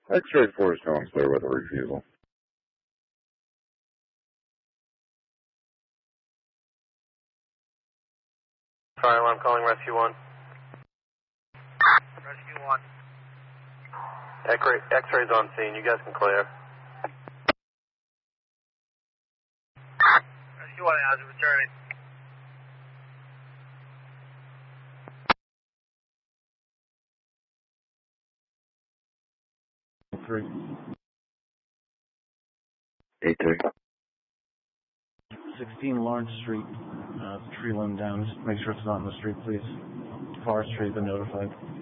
X-ray 4 is showing clear with a refusal. Fire alarm calling Rescue 1. Rescue 1. X-ray's on scene. You guys can clear. Rescue 1 has it returning. Three. 8-2. 16 Lawrence Street, tree limb down. Just make sure it's not in the street, please. Forest Street, been notified.